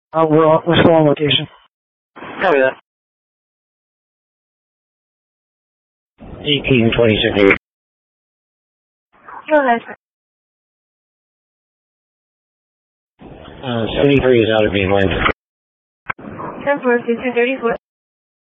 We're still on location. Copy that. 1826. Go ahead. 73 is out of beam line. 10-4, 234.